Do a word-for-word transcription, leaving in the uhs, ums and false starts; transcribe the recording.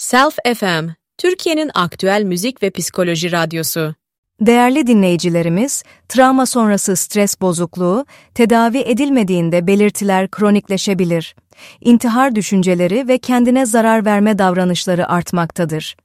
Self F M, Türkiye'nin aktüel müzik ve psikoloji radyosu. Değerli dinleyicilerimiz, travma sonrası stres bozukluğu, tedavi edilmediğinde belirtiler kronikleşebilir. İntihar düşünceleri ve kendine zarar verme davranışları artmaktadır.